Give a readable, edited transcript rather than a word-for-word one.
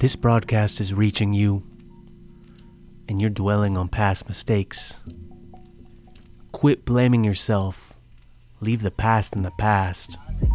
this broadcast is reaching you and you're dwelling on past mistakes, quit blaming yourself. Leave the past in the past.